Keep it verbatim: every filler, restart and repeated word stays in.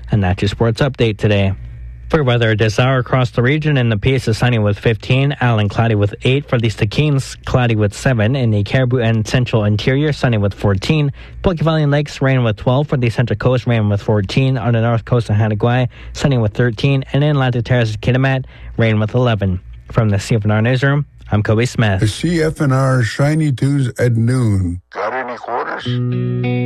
And that's your sports update today. For weather this hour across the region, in the Peace is sunny with fifteen, Allen cloudy with eight, for the Stikines cloudy with seven, in the Caribou and Central Interior sunny with fourteen, Poque Valley and Lakes rain with twelve, for the Central Coast rain with fourteen, on the North Coast of Hanagwai sunny with thirteen, and in Atlantic Terrace Kitimat rain with eleven. From the C F N R Newsroom, I'm Kobe Smith. The C F N R Shiny Tues at noon. Got any quarters?